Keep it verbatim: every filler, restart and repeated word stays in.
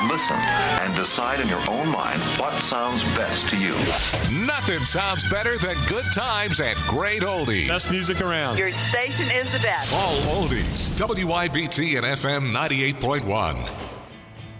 Listen and decide in your own mind what sounds best to you. Nothing sounds better than good times at Great Oldies. Best music around. Your station is the best. All oldies. W I B T and F M ninety-eight point one.